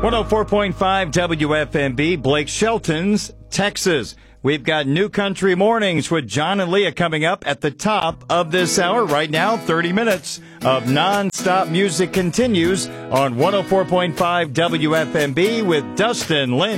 104.5 WFMB, Blake Shelton's Texas. We've got New Country Mornings with John and Leah coming up at the top of this hour. Right now, 30 minutes of nonstop music continues on 104.5 WFMB with Dustin Lynn.